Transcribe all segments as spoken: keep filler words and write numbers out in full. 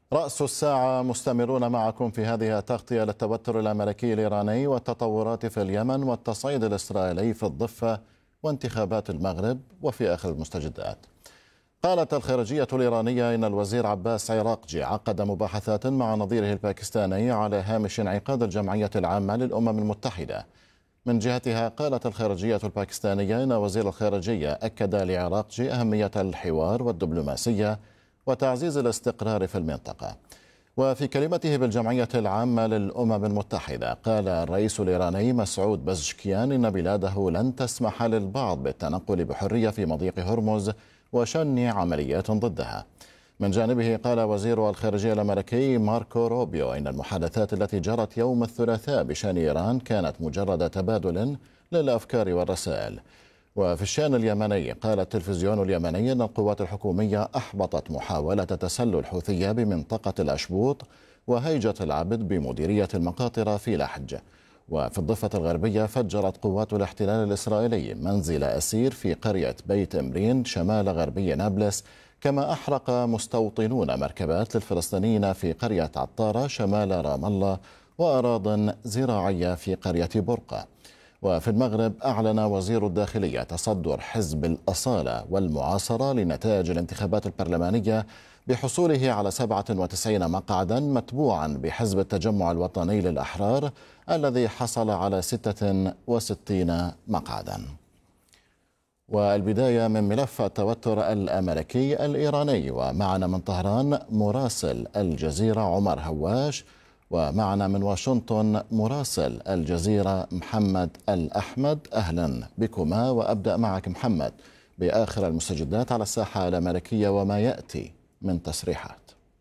رأس الساعة مستمرون معكم في هذه التغطية للتوتر الأمريكي الإيراني والتطورات في اليمن والتصعيد الإسرائيلي في الضفة وانتخابات المغرب وفي آخر المستجدات. قالت الخارجية الإيرانية إن الوزير عباس عراقجي عقد مباحثات مع نظيره الباكستاني على هامش انعقاد الجمعية العامة للأمم المتحدة. من جهتها قالت الخارجية الباكستانية إن وزير الخارجية أكد لعراقجي أهمية الحوار والدبلوماسية وتعزيز الاستقرار في المنطقة. وفي كلمته بالجمعية العامة للأمم المتحدة قال الرئيس الإيراني مسعود بزشكيان إن بلاده لن تسمح للبعض بالتنقل بحرية في مضيق هرمز وشن عمليات ضدها. من جانبه قال وزير الخارجية الأمريكي ماركو روبيو إن المحادثات التي جرت يوم الثلاثاء بشأن إيران كانت مجرد تبادل للأفكار والرسائل. وفي الشأن اليمني قال التلفزيون اليمني أن القوات الحكومية أحبطت محاولة تسلل حوثية بمنطقة الأشبوط وهيجة العبد بمديرية المقاطرة في لحج. وفي الضفة الغربية فجرت قوات الاحتلال الإسرائيلي منزل أسير في قرية بيت إمرين شمال غربي نابلس، كما أحرق مستوطنون مركبات للفلسطينيين في قرية عطارة شمال رام الله وأراضٍ زراعية في قرية برقة. وفي المغرب أعلن وزير الداخلية تصدر حزب الأصالة والمعاصرة لنتائج الانتخابات البرلمانية بحصوله على سبعة وتسعين مقعدا، متبوعا بحزب التجمع الوطني للأحرار الذي حصل على ستة وستين مقعدا. والبداية من ملف التوتر الأمريكي الإيراني، ومعنا من طهران مراسل الجزيرة عمر هواش، ومعنا من واشنطن مراسل الجزيرة محمد الأحمد. أهلا بكما، وأبدأ معك محمد بآخر المستجدات على الساحة الأمريكية وما يأتي من تصريحات.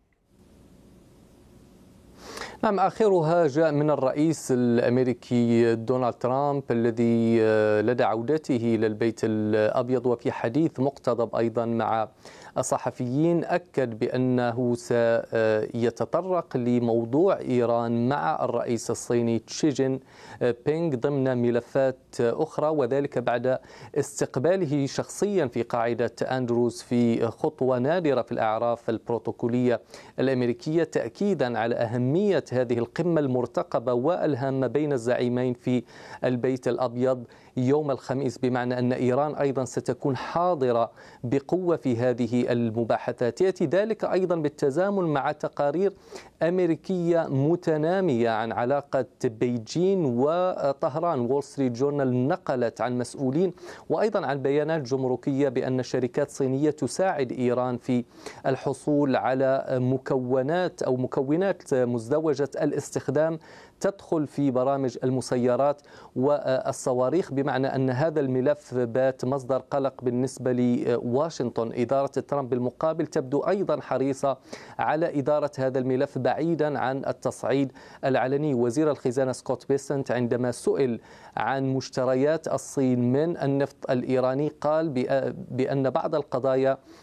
نعم، آخرها جاء من الرئيس الأمريكي دونالد ترامب الذي لدى عودته إلى البيت الأبيض وفي حديث مقتضب أيضا مع الصحفيين أكد بأنه سيتطرق لموضوع إيران مع الرئيس الصيني شي جين بينغ ضمن ملفات أخرى، وذلك بعد استقباله شخصيا في قاعدة أندروز في خطوة نادرة في الأعراف البروتوكولية الأمريكية، تأكيدا على أهمية هذه القمة المرتقبة والهامة بين الزعيمين في البيت الأبيض يوم الخميس، بمعنى أن إيران أيضا ستكون حاضرة بقوة في هذه المباحثات. يأتي ذلك أيضا بالتزامن مع تقارير أمريكية متنامية عن علاقة بيجين وطهران. وول ستريت جورنال نقلت عن مسؤولين وأيضا عن بيانات جمركية بأن شركات صينية تساعد إيران في الحصول على مكونات أو مكونات مزدوجة الاستخدام تدخل في برامج المسيرات والصواريخ، بمعنى أن هذا الملف بات مصدر قلق بالنسبة لواشنطن. إدارة ترامب بالمقابل تبدو أيضا حريصة على إدارة هذا الملف بعيدا عن التصعيد العلني. وزير الخزانة سكوت بيسنت عندما سئل عن مشتريات الصين من النفط الإيراني قال بأن بعض القضايا